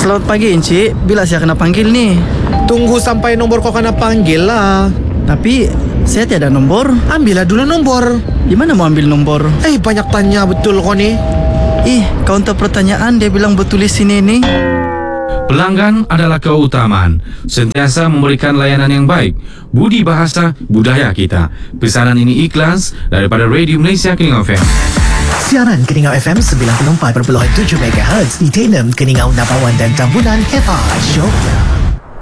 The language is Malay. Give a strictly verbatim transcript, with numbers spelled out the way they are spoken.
Selamat pagi, Encik. Bila saya kena panggil ni? Tunggu sampai nombor kau kena panggil lah. Tapi saya tiada nombor. Ambillah dulu nombor. Di mana mau ambil nombor? Eh, banyak tanya betul kau ni. Ih, kaunter pertanyaan dia bilang bertulis sini ni. Pelanggan adalah keutamaan. Sentiasa memberikan layanan yang baik. Budi bahasa budaya kita. Pesanan ini ikhlas daripada Radio Malaysia Keningau F M. Siaran Keningau F M sembilan puluh empat perpuluhan tujuh megahertz di Tenem, Keningau, Nabawan dan Tambunan F R. Syoknya.